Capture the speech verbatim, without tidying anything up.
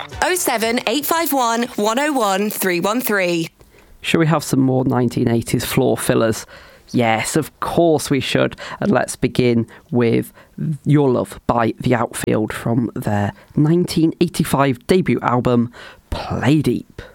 oh seven eight five one, one oh one, three one three. Shall we have some more nineteen eighties floor fillers? Yes, of course we should. And let's begin with Your Love by The Outfield from their nineteen eighty-five debut album, Play Deep.